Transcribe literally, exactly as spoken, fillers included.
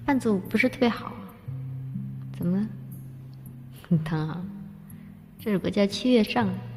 伴奏不是特别好，怎么了？很疼啊！这首歌叫《七月上》。